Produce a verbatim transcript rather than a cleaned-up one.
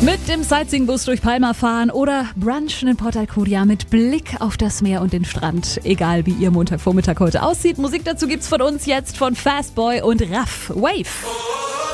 Mit dem Sightseeing-Bus durch Palma fahren oder brunchen in Port Alcudia mit Blick auf das Meer und den Strand. Egal wie Ihr Montagvormittag heute aussieht, Musik dazu gibt's von uns jetzt von Fastboy und Raff. Wave.